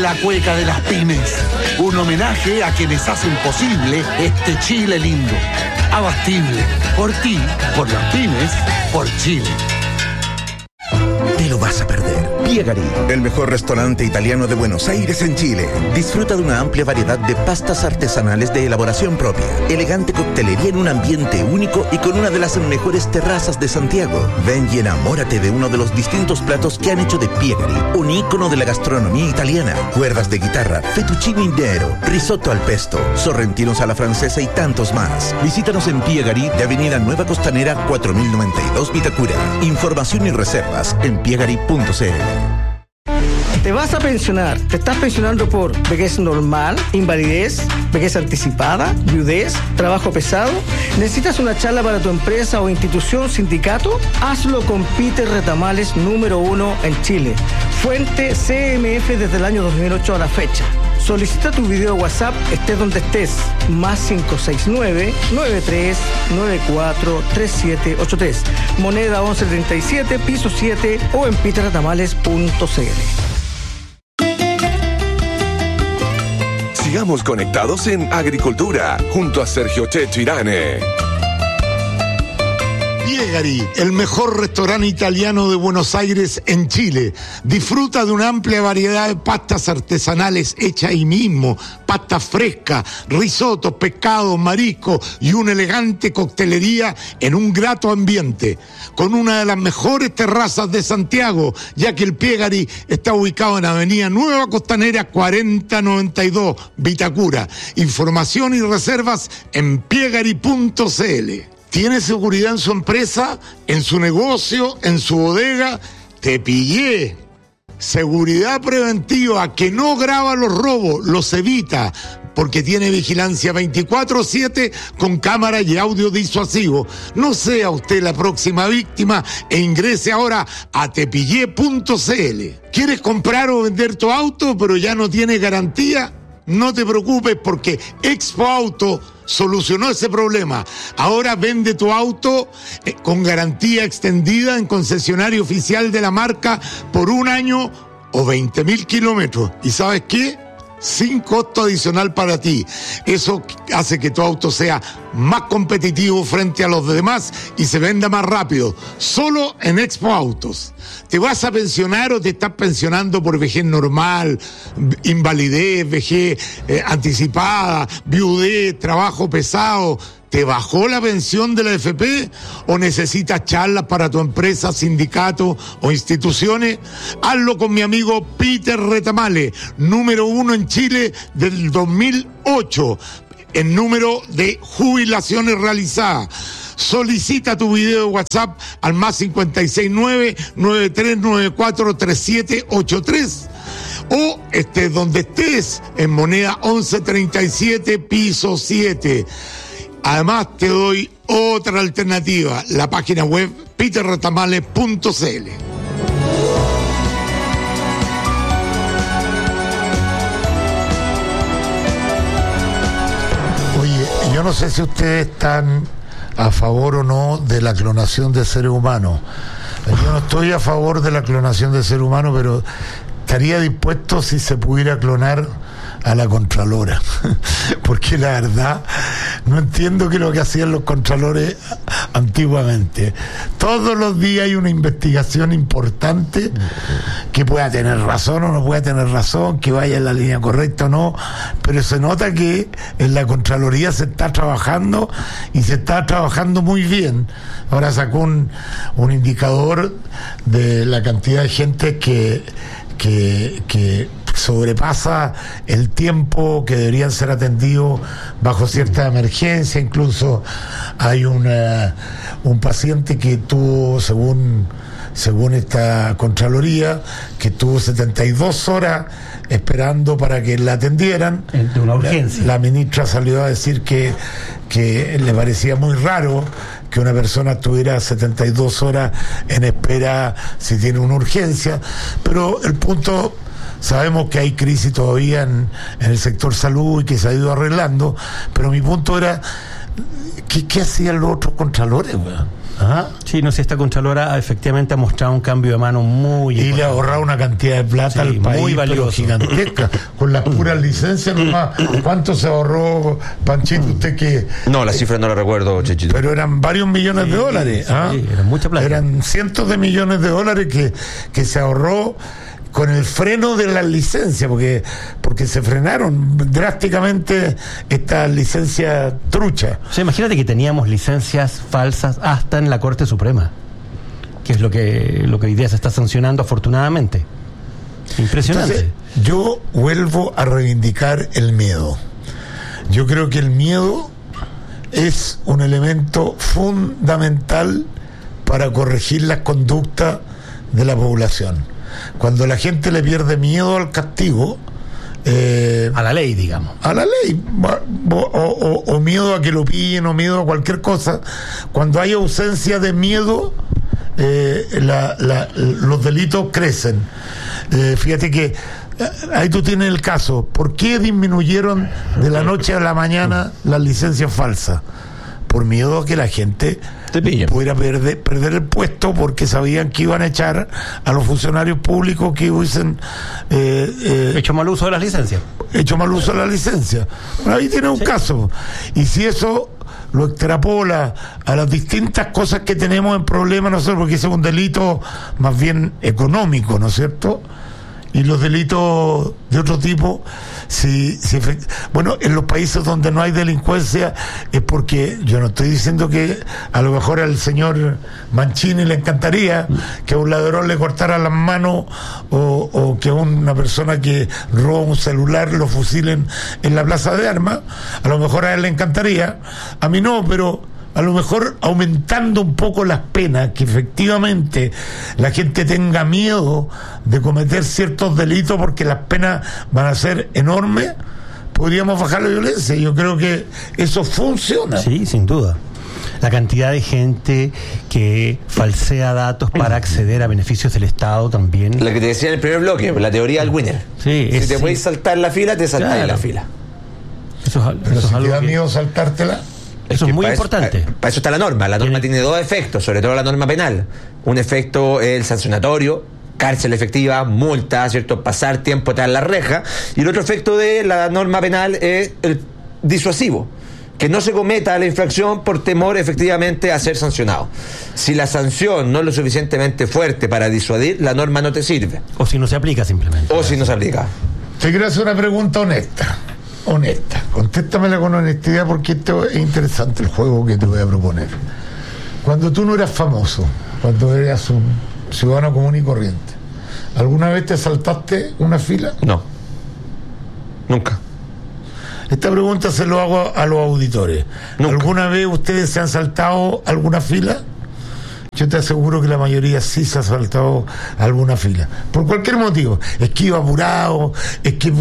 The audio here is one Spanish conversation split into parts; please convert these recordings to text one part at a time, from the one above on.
la cueca de las pymes. Un homenaje a quienes hacen posible este Chile lindo. Abastible. Por ti, por las pymes, por Chile. Te lo vas a perder. Piegari, el mejor restaurante italiano de Buenos Aires en Chile. Disfruta de una amplia variedad de pastas artesanales de elaboración propia, elegante coctelería en un ambiente único y con una de las mejores terrazas de Santiago. Ven y enamórate de uno de los distintos platos que han hecho de Piegari un ícono de la gastronomía italiana. Cuerdas de guitarra, fettuccine nero, risotto al pesto, sorrentinos a la francesa y tantos más. Visítanos en Piegari de Avenida Nueva Costanera 4092 Vitacura. Información y reservas en piegari.cl. ¿Te vas a pensionar? ¿Te estás pensionando por vejez normal, invalidez, vejez anticipada, viudez, trabajo pesado? ¿Necesitas una charla para tu empresa o institución, sindicato? Hazlo con Peter Retamales, número 1 en Chile. Fuente CMF desde el año 2008 a la fecha. Solicita tu video WhatsApp, estés donde estés. Más 569-9394-3783. Moneda 1137, piso 7 o en peterretamales.cl. Sigamos conectados en Agricultura, junto a Sergio Checho Irane. Piegari, el mejor restaurante italiano de Buenos Aires en Chile. Disfruta de una amplia variedad de pastas artesanales hechas ahí mismo, pastas frescas, risotos, pescados, mariscos y una elegante coctelería en un grato ambiente, con una de las mejores terrazas de Santiago, ya que el Piegari está ubicado en Avenida Nueva Costanera 4092, Vitacura. Información y reservas en piegari.cl. ¿Tiene seguridad en su empresa, en su negocio, en su bodega? Te pillé. Seguridad preventiva que no graba los robos, los evita, porque tiene vigilancia 24/7 con cámara y audio disuasivo. No sea usted la próxima víctima e ingrese ahora a tepillé.cl. ¿Quieres comprar o vender tu auto pero ya no tiene garantía? No te preocupes porque Expo Auto solucionó ese problema. Ahora vende tu auto con garantía extendida en concesionario oficial de la marca por 1 año o 20.000 kilómetros. ¿Y sabes qué? Sin costo adicional para ti. Eso hace que tu auto sea más competitivo frente a los demás y se venda más rápido. Solo en Expo Autos. ¿Te vas a pensionar o te estás pensionando por vejez normal, invalidez, vejez anticipada, viudez, trabajo pesado? ¿Te bajó la pensión de la AFP o necesitas charlas para tu empresa, sindicato o instituciones? Hazlo con mi amigo Peter Retamales, número 1 en Chile del 2008, en número de jubilaciones realizadas. Solicita tu video de WhatsApp al más 569-9394-3783 o estés donde estés, en moneda 1137, piso 7. Además te doy otra alternativa, la página web peterretamales.cl. Oye, yo no sé si ustedes están a favor o no de la clonación de seres humanos. Yo no estoy a favor de la clonación de seres humanos, pero estaría dispuesto si se pudiera clonar a la Contralora, porque la verdad no entiendo qué es lo que hacían los contralores antiguamente. Todos los días hay una investigación importante, que pueda tener razón o no pueda tener razón, que vaya en la línea correcta o no, pero se nota que en la Contraloría se está trabajando y se está trabajando muy bien. Ahora sacó un indicador de la cantidad de gente que sobrepasa el tiempo que deberían ser atendidos bajo cierta emergencia. Incluso hay un paciente que tuvo, según esta Contraloría, que tuvo 72 horas esperando para que la atendieran. De una urgencia. La ministra salió a decir que le parecía muy raro que una persona estuviera 72 horas en espera si tiene una urgencia, pero el punto, sabemos que hay crisis todavía en el sector salud y que se ha ido arreglando, pero mi punto era, ¿Qué hacían los otros contralores, weón? ¿Ah? Sí, no sé, esta Contralora efectivamente ha mostrado un cambio de mano muy y importante. le ha ahorrado una cantidad de plata al país muy valioso, gigantesca, con las puras licencias nomás. ¿Cuánto se ahorró, Panchito, usted que...? No, la cifra no la recuerdo, Chechito. Pero eran varios millones de dólares. Sí, era mucha plata. Eran cientos de millones de dólares que se ahorró con el freno de las licencias, porque se frenaron drásticamente estas licencias truchas. O sea, imagínate que teníamos licencias falsas hasta en la Corte Suprema, que es lo que hoy día se está sancionando, afortunadamente. Impresionante. Entonces, yo vuelvo a reivindicar el miedo. Yo creo que el miedo es un elemento fundamental para corregir las conductas de la población. Cuando la gente le pierde miedo al castigo, a la ley, digamos. A la ley, o miedo a que lo pillen, o miedo a cualquier cosa. Cuando hay ausencia de miedo, los delitos crecen. Fíjate que ahí tú tienes el caso. ¿Por qué disminuyeron de la noche a la mañana las licencias falsas? Por miedo a que la gente pudiera perder el puesto, porque sabían que iban a echar a los funcionarios públicos que hubiesen hecho mal uso de las licencias. Bueno, ahí tiene un caso. Y si eso lo extrapola a las distintas cosas que tenemos en problemas nosotros, porque ese es un delito más bien económico, ¿no es cierto? Y los delitos de otro tipo, bueno, en los países donde no hay delincuencia es porque, yo no estoy diciendo que a lo mejor al señor Mancini le encantaría que a un ladrón le cortara las manos, o que a una persona que roba un celular lo fusilen en la plaza de armas. A lo mejor a él le encantaría, a mí no, pero a lo mejor aumentando un poco las penas, que efectivamente la gente tenga miedo de cometer ciertos delitos porque las penas van a ser enormes, podríamos bajar la violencia. Yo creo que eso funciona. Sí, sin duda. La cantidad de gente que falsea datos para acceder a beneficios del Estado también. Lo que te decía en el primer bloque, la teoría del winner. Sí, si te puedes saltar la fila, te saltas en la fila. Pero si te da miedo saltártela. Eso es muy importante. Para eso está la norma. La norma tiene dos efectos, sobre todo la norma penal. Un efecto es el sancionatorio, cárcel efectiva, multa, ¿cierto? Pasar tiempo tras la reja. Y el otro efecto de la norma penal es el disuasivo, que no se cometa la infracción por temor efectivamente a ser sancionado. Si la sanción no es lo suficientemente fuerte para disuadir, la norma no te sirve. O si no se aplica simplemente. O si no se aplica. Te quiero hacer una pregunta honesta, contéstamela con honestidad, porque esto es interesante, el juego que te voy a proponer. Cuando tú no eras famoso, cuando eras un ciudadano común y corriente, ¿alguna vez te saltaste una fila? No, nunca. Esta pregunta se lo hago a los auditores. Nunca. ¿Alguna vez ustedes se han saltado alguna fila? Yo te aseguro que la mayoría sí se ha saltado alguna fila, por cualquier motivo. Es que iba apurado, es que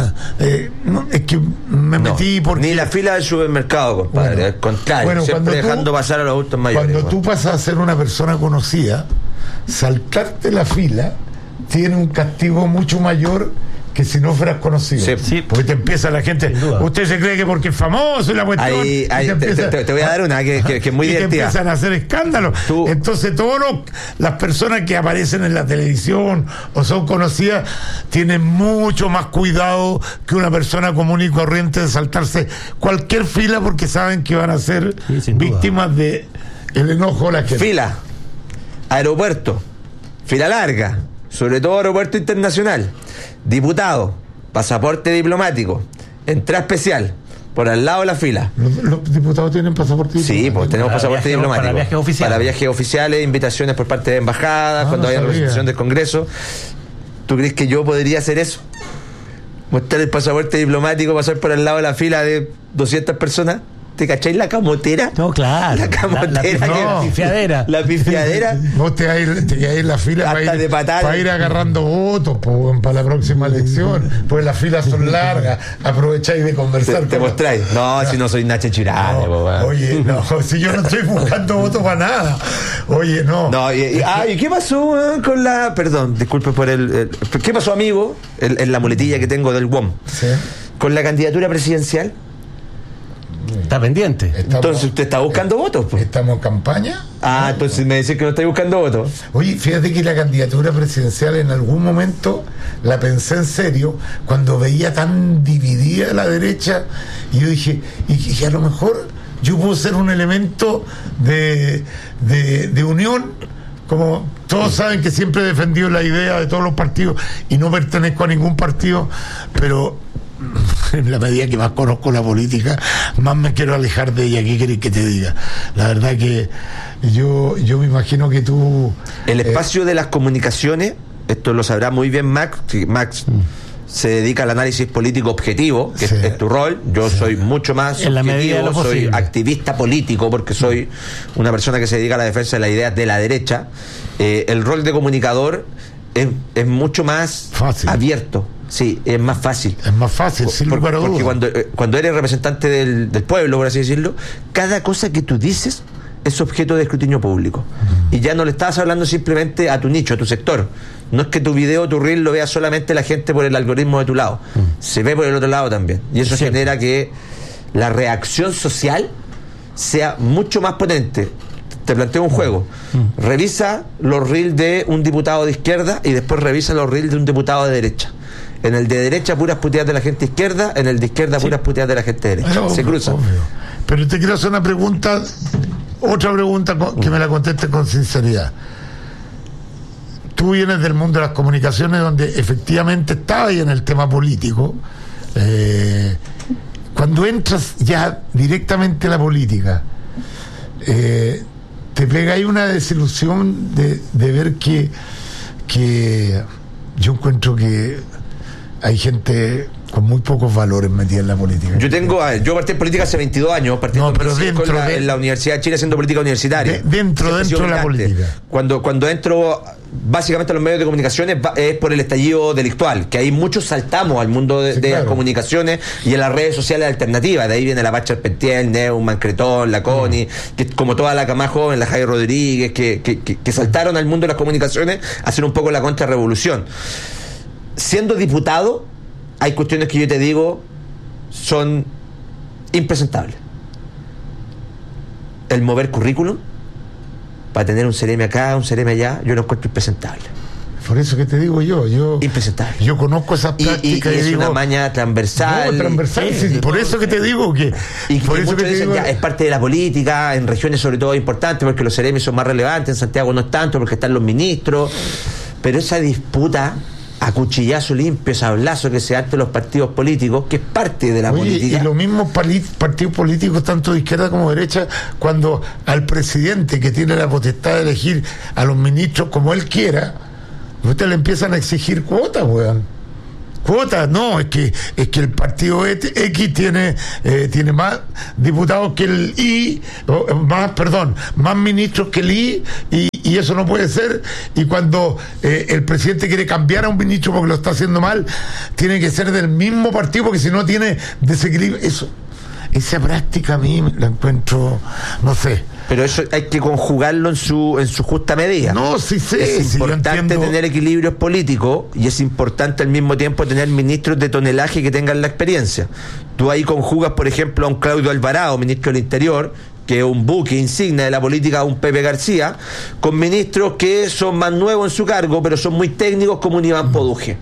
es que me metí porque... Ni la fila del supermercado, compadre. Bueno, al contrario, siempre dejando pasar a los adultos mayores. Cuando tú pasas a ser una persona conocida, saltarte la fila tiene un castigo mucho mayor que si no fueras conocido. Sí. Porque te empieza la gente, usted se cree que porque es famoso y la cuestión, te voy a dar una que es muy divertida. Y te empiezan a hacer escándalos. Entonces las personas que aparecen en la televisión o son conocidas tienen mucho más cuidado que una persona común y corriente de saltarse cualquier fila, porque saben que van a ser víctimas de el enojo de la gente. Fila, aeropuerto, fila larga, sobre todo aeropuerto internacional. Diputado, pasaporte diplomático, entrada especial, por al lado de la fila. ¿Los diputados tienen pasaporte diplomático? Sí, pues tenemos pasaporte diplomático. Para viajes oficiales. Para viajes oficiales, invitaciones por parte de embajadas, cuando haya representación del Congreso. ¿Tú crees que yo podría hacer eso? Mostrar el pasaporte diplomático, pasar por al lado de la fila de 200 personas. ¿Te cacháis la camotera? No, claro. La camotera. La pifiadera. La pifiadera. Vos te caes en la fila para ir agarrando votos para la próxima elección. Pues las filas son largas. Aprovecháis de conversar. Te mostráis. No, si no soy Nacho Chirane. Oye, no, si yo no estoy buscando votos para nada. Oye, no. ¿Y qué pasó con la... Perdón, disculpe por ¿qué pasó, amigo? En la muletilla que tengo del WOM. ¿Sí? Con la candidatura presidencial. Está pendiente. Entonces usted está buscando votos, pues. ¿Estamos en campaña? Entonces me dice que no está buscando votos. Oye, fíjate que la candidatura presidencial en algún momento la pensé en serio cuando veía tan dividida la derecha, y yo dije, y a lo mejor yo puedo ser un elemento de unión. Como todos saben que siempre he defendido la idea de todos los partidos y no pertenezco a ningún partido, pero en la medida que más conozco la política, más me quiero alejar de ella. ¿Qué querés que te diga? La verdad que yo me imagino que tú... El espacio de las comunicaciones, esto lo sabrá muy bien Max, se dedica al análisis político objetivo, que es tu rol. Yo soy mucho más en la medida de lo soy posible. Activista político, porque soy una persona que se dedica a la defensa de las ideas de la derecha. El rol de comunicador es mucho más fácil. Abierto. Sí, es más fácil. Es más fácil, sin lugar a dudas. Porque cuando eres representante del pueblo, por así decirlo, cada cosa que tú dices es objeto de escrutinio público. Y ya no le estás hablando simplemente a tu nicho, a tu sector. No es que tu video, tu reel lo vea solamente la gente por el algoritmo de tu lado. Se ve por el otro lado también. Y eso genera que la reacción social sea mucho más potente. Te planteo un juego. Revisa los reels de un diputado de izquierda y después revisa los reels de un diputado de derecha. En el de derecha, puras puteadas de la gente izquierda; en el de izquierda, puras puteadas de la gente derecha. Se cruzan. Pero te quiero hacer una pregunta, otra pregunta que me la contestes con sinceridad. Tú vienes del mundo de las comunicaciones, donde efectivamente estabas ahí en el tema político. Cuando entras ya directamente a la política, te pega ahí una desilusión de ver que yo encuentro que hay gente con muy pocos valores metida en la política. Yo partí en política hace 22 años, en la Universidad de Chile haciendo política universitaria. Dentro de la política. Cuando entro básicamente a los medios de comunicaciones es por el estallido delictual, que ahí muchos saltamos al mundo de las comunicaciones y en las redes sociales alternativas. De ahí viene la Pacha Arpentiel, Neumann, Cretón, la Connie, que como toda la cama joven, la Jaime Rodríguez, que saltaron al mundo de las comunicaciones a hacer un poco la contrarrevolución. Siendo diputado, hay cuestiones que yo te digo son impresentables. El mover currículum para tener un CRM acá, un CRM allá, yo lo encuentro impresentable. Por eso que te digo yo impresentable. Yo conozco esas prácticas y es digo, una maña transversal. Sí, por eso que te digo que... Y por que eso muchos que dicen, ya, es parte de la política, en regiones sobre todo importantes, porque los CRM son más relevantes, en Santiago no es tanto, porque están los ministros. Pero esa disputa a cuchillazo limpio, sablazo que se da ante los partidos políticos, que es parte de la política. Y los mismos partidos políticos, tanto de izquierda como de derecha, cuando al presidente, que tiene la potestad de elegir a los ministros como él quiera, ustedes le empiezan a exigir cuotas, weón. Cuotas, no, es que el partido X tiene más diputados que el Y, más ministros que el Y, y eso no puede ser. Y cuando el presidente quiere cambiar a un ministro porque lo está haciendo mal, tiene que ser del mismo partido, porque si no tiene desequilibrio. Esa práctica a mí la encuentro, no sé. Pero eso hay que conjugarlo en su justa medida. No, sí sé. Es importante tener equilibrios políticos y es importante al mismo tiempo tener ministros de tonelaje que tengan la experiencia. Tú ahí conjugas, por ejemplo, a un Claudio Alvarado, ministro del Interior, que es un buque insignia de la política, a un Pepe García, con ministros que son más nuevos en su cargo, pero son muy técnicos, como un Iván Poduje.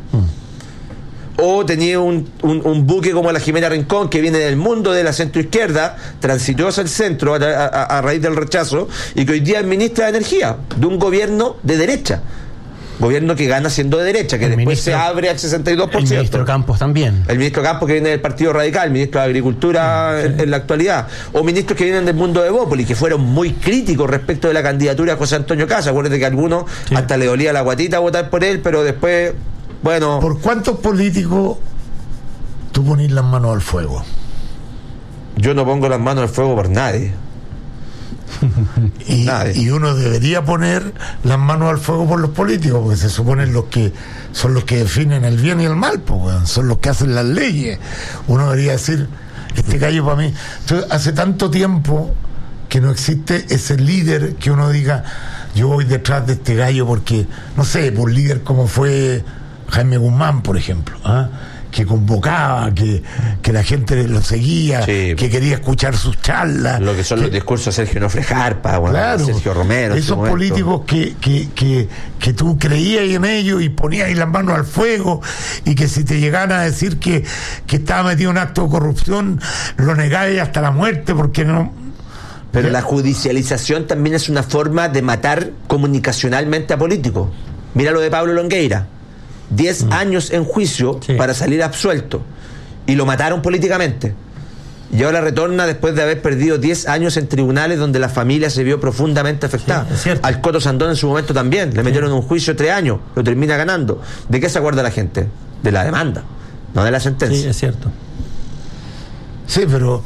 O tenía un buque como la Jimena Rincón, que viene del mundo de la centroizquierda, transitó hacia el centro a raíz del rechazo, y que hoy día es ministra de Energía de un gobierno de derecha. Gobierno que gana siendo de derecha, que después se abre al 62%. El ministro Campos también. El ministro Campos, que viene del Partido Radical, el ministro de Agricultura en la actualidad. O ministros que vienen del mundo de Bópoli, que fueron muy críticos respecto de la candidatura de José Antonio Casa. Acuérdate que a algunos hasta le dolía la guatita votar por él, pero después... Bueno, ¿por cuántos políticos tú ponís las manos al fuego? Yo no pongo las manos al fuego por nadie. Y uno debería poner las manos al fuego por los políticos, porque se suponen son los que definen el bien y el mal, pues, son los que hacen las leyes. Uno debería decir, este gallo para mí. Entonces, hace tanto tiempo que no existe ese líder que uno diga, yo voy detrás de este gallo porque, no sé, por líder como fue Jaime Guzmán, por ejemplo, convocaba, que la gente lo seguía, que quería escuchar sus charlas. Lo que son los discursos de Sergio Nofre Jarpa, claro, Sergio Romero. Esos políticos que tú creías en ellos y ponías las manos al fuego, y que si te llegaban a decir que estaba metido en acto de corrupción, lo negáis hasta la muerte, porque no. Pero la judicialización también es una forma de matar comunicacionalmente a políticos. Mira lo de Pablo Longueira. 10 años en juicio para salir absuelto. Y lo mataron políticamente. Y ahora retorna después de haber perdido 10 años en tribunales donde la familia se vio profundamente afectada. Al Coto Sandón en su momento también. Le metieron un juicio 3 años. Lo termina ganando. ¿De qué se acuerda la gente? De la demanda, no de la sentencia. Sí, es cierto. Sí, pero...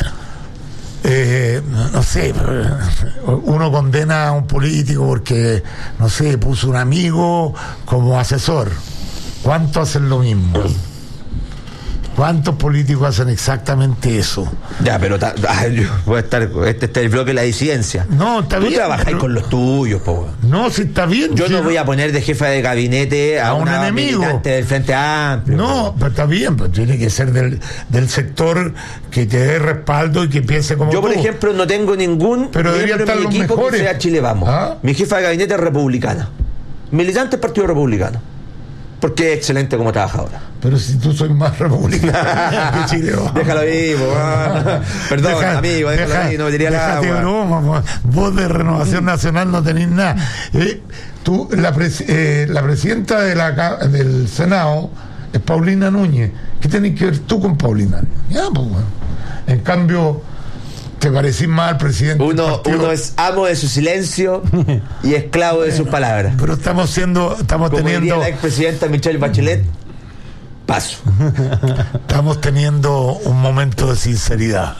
no sé, uno condena a un político porque, no sé, puso un amigo como asesor. ¿Cuántos hacen lo mismo? ¿Cuántos políticos hacen exactamente eso? Ya, pero yo voy a estar, este está el bloque de la disidencia. No, está bien. Tú trabajáis con los tuyos, po. No, sí está bien. Yo no voy a poner de jefa de gabinete a un enemigo del Frente Amplio. No, pero está bien, pero tiene que ser del sector que te dé respaldo y que piense como yo, tú. por ejemplo, no tengo ningún pero miembro de mi equipo que sea Chile Vamos. Mi jefa de gabinete es republicana. Militante del Partido Republicano. Porque es excelente como trabajadora. Pero si tú soy más republicano que Chile Vamos. Déjalo vivo. Perdón, amigo, déjalo ahí, no me diría nada. Broma, vos de Renovación Nacional no tenés nada. La presidenta del Senado es Paulina Núñez. ¿Qué tenés que ver tú con Paulina Núñez? Ya, pues, bueno. En cambio, te parecís más al presidente. Uno es amo de su silencio y esclavo de sus palabras. Pero estamos como teniendo. Diría la expresidenta Michelle Bachelet, paso. Estamos teniendo un momento de sinceridad.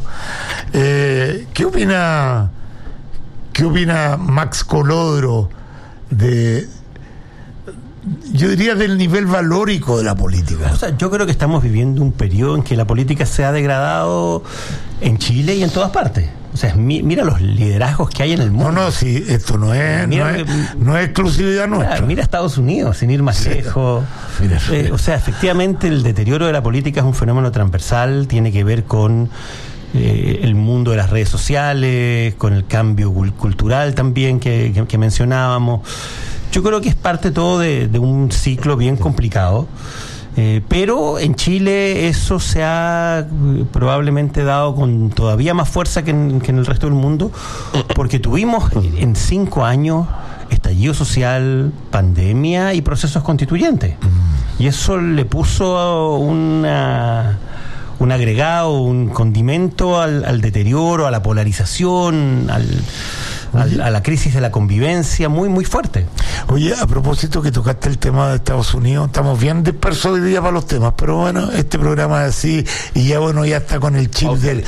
¿Qué opina Max Colodro yo diría del nivel valórico de la política? O sea, yo creo que estamos viviendo un periodo en que la política se ha degradado en Chile y en todas partes. O sea, mira los liderazgos que hay en el mundo. No, sí, esto no es exclusividad nuestra. Mira Estados Unidos, sin ir más lejos. O sea, efectivamente el deterioro de la política es un fenómeno transversal, tiene que ver con el mundo de las redes sociales, con el cambio cultural también que mencionábamos. Yo creo que es parte todo de un ciclo bien complicado, pero en Chile eso se ha probablemente dado con todavía más fuerza que en el resto del mundo, porque tuvimos en 5 años estallido social, pandemia y procesos constituyentes, y eso le puso un agregado, un condimento al deterioro, a la polarización, a la crisis de la convivencia muy muy fuerte. Oye, a propósito que tocaste el tema de Estados Unidos, estamos bien dispersos hoy día para los temas, pero bueno, este programa es así, y ya está con el chip del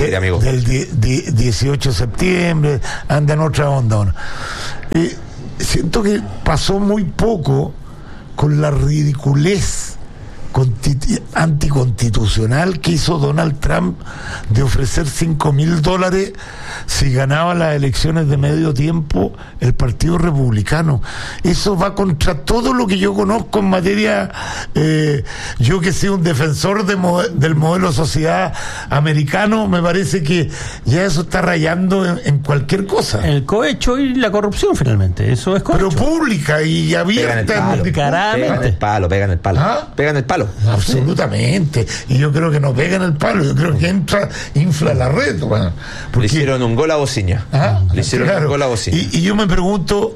18 de septiembre, anda en otra onda. Siento que pasó muy poco con la ridiculez anticonstitucional que hizo Donald Trump de ofrecer $5,000 si ganaba las elecciones de medio tiempo el Partido Republicano. Eso va contra todo lo que yo conozco en materia, yo que soy un defensor del modelo sociedad americano, me parece que ya eso está rayando en cualquier cosa. El cohecho y la corrupción, finalmente, eso es cohecho. Pero pública y abierta. Pegan el palo. Pegan el palo. Absolutamente. Y yo creo que no pegan el palo, yo creo que infla la red. Bueno, le hicieron un gol a Bociña. Le hicieron un gol a Bociña. Y yo me pregunto,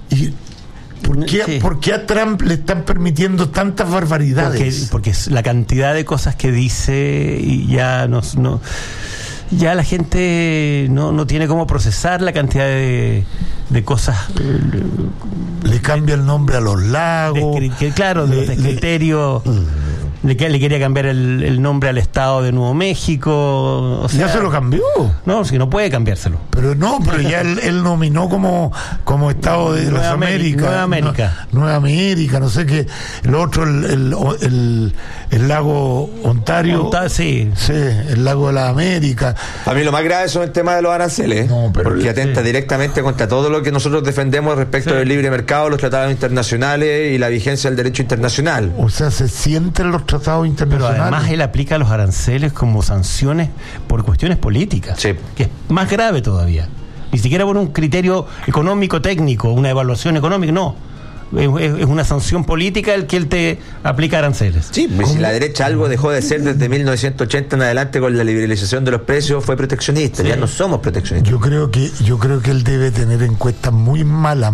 ¿por qué a Trump le están permitiendo tantas barbaridades? Porque la cantidad de cosas que dice y ya ya la gente no tiene cómo procesar la cantidad de cosas. Le cambia el nombre a los lagos. Claro, de los descriterios. Le quería cambiar el nombre al estado de Nuevo México. O sea, ya se lo cambió. No, es que no puede cambiárselo. Pero ya él nominó como estado de las Américas. Nueva América, no sé qué. El otro, el lago Ontario. Sí, el lago de las Américas. Para mí lo más grave son el tema de los aranceles, porque atenta directamente contra todo lo que nosotros defendemos respecto del libre mercado, los tratados internacionales y la vigencia del derecho internacional. O sea, se sienten los tratados internacionales. Pero además él aplica los aranceles como sanciones por cuestiones políticas, Sí. que es más grave todavía. Ni siquiera por un criterio económico técnico, una evaluación económica, no. Es una sanción política el que él te aplica aranceles. Sí, pues si la derecha algo dejó de ser desde 1980 en adelante con la liberalización de los precios, fue proteccionista. Ya no somos proteccionistas. Yo creo que él debe tener encuestas muy malas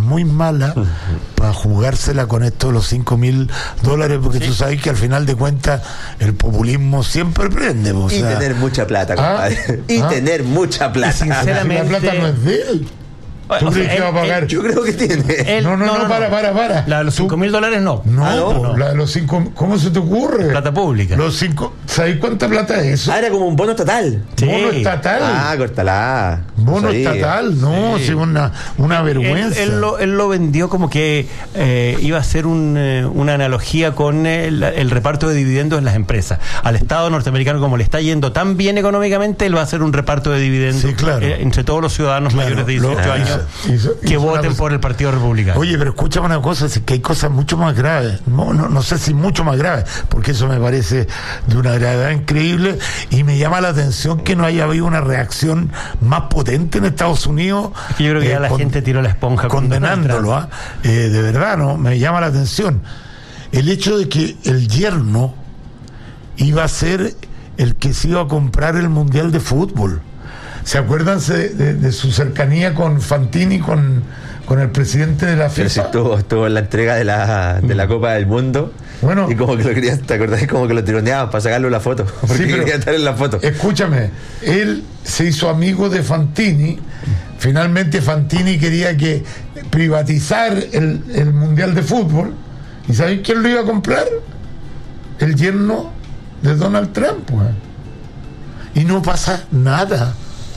para jugársela con esto de los $5.000, porque tú sabes que al final de cuentas el populismo siempre prende. O sea, tener mucha plata, compadre. Tener mucha plata. Sinceramente, la plata no es de él. ¿Tú crees que va a pagar? Yo creo que tiene. No, para. La de los $5.000 no. No, la de los 5, ¿cómo se te ocurre? Plata pública. Los 5, ¿sabes cuánta plata es eso? Era como un bono estatal. Sí. Bono estatal. Córtala. Bono Sí. estatal, no, sí, una vergüenza. Él lo vendió como que iba a ser una analogía con el reparto de dividendos en las empresas. Al Estado norteamericano, como le está yendo tan bien económicamente, él va a hacer un reparto de dividendos entre todos los ciudadanos mayores de 18 años que voten por el Partido Republicano. Oye, pero escúchame una cosa, es que hay cosas mucho más graves, no sé si mucho más graves, porque eso me parece de una gravedad increíble, y me llama la atención que no haya habido una reacción más potente en Estados Unidos. Es que yo creo que ya la gente tiró la esponja condenándolo, de verdad, ¿no? Me llama la atención el hecho de que el yerno iba a ser el que se iba a comprar el Mundial de Fútbol. ¿Se acuerdan de su cercanía con Fantini, con el presidente de la FIFA? Sí, estuvo en la entrega de la Copa del Mundo. Bueno, y como que lo querían, ¿te acordás? Como que lo tironeaban para sacarle la foto. Porque quería estar en la foto. Escúchame, él se hizo amigo de Fantini. Finalmente Fantini quería que privatizar el Mundial de Fútbol. ¿Y sabéis quién lo iba a comprar? El yerno de Donald Trump, pues. Y no pasa nada.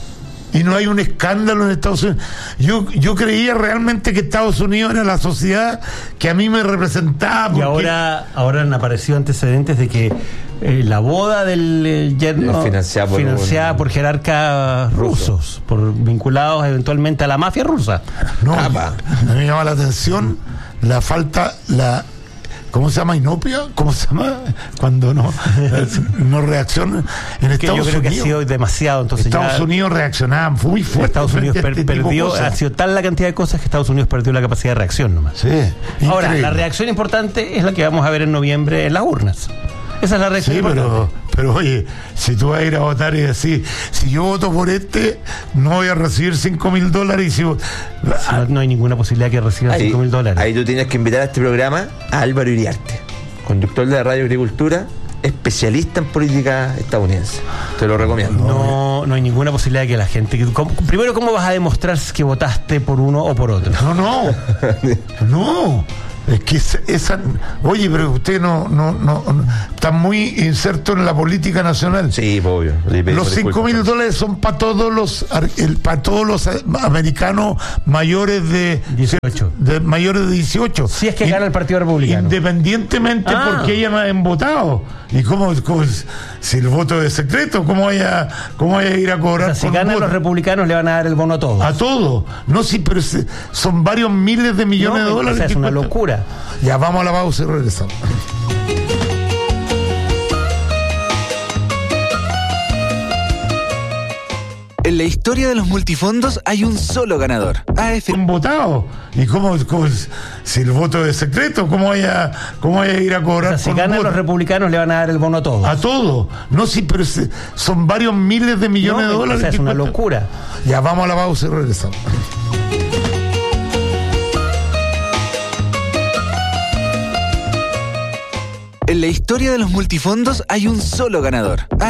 Y no hay un escándalo en Estados Unidos. Yo creía realmente que Estados Unidos era la sociedad que a mí me representaba. Y ahora han aparecido antecedentes de que la boda del yerno financiada por jerarcas rusos, vinculados eventualmente a la mafia rusa. No, a mí me llama la atención la falta, ¿cómo se llama? ¿Inopia? ¿Cómo se llama? Cuando no reacciona en Estados Unidos. Yo creo que ha sido demasiado. Entonces Estados Unidos reaccionaba muy fuerte. Estados Unidos perdió, ha sido tal la cantidad de cosas que Estados Unidos perdió la capacidad de reacción nomás. Sí. Ahora, increíble. la reacción importante es la que vamos a ver en noviembre en las urnas. Esa es la reacción importante. Pero oye, si tú vas a ir a votar y decir, si yo voto por no voy a recibir $5.000, y si no hay ninguna posibilidad que reciba $5.000. Ahí tú tienes que invitar a este programa a Álvaro Iriarte, conductor de la Radio Agricultura, especialista en política estadounidense. Te lo recomiendo. No hay ninguna posibilidad de que la gente... Primero, ¿cómo vas a demostrar que votaste por uno o por otro? No. Es que oye, pero usted no está muy inserto en la política nacional. Sí, obvio. Los $5.000 son para todos los americanos mayores de 18. Mayores de 18. Si es que gana el Partido Republicano. Independientemente porque ellos no hayan votado. ¿Y cómo si el voto es secreto? ¿Cómo vaya a ir a cobrar? O sea, si ganan los republicanos le van a dar el bono a todos. A todos. No, sí, pero son varios miles de millones de dólares. O sea, es una locura. Ya vamos a la pausa y regresamos. En la historia de los multifondos hay un solo ganador. AFP. Han votado. ¿Y cómo si el voto es secreto? ¿Cómo vaya a ir a cobrar? O sea, si ganan los republicanos le van a dar el bono a todos. A todos. No, sí, pero son varios miles de millones de dólares. O sea, es una locura. Ya vamos a la pausa y regresamos. En la historia de los multifondos hay un solo ganador.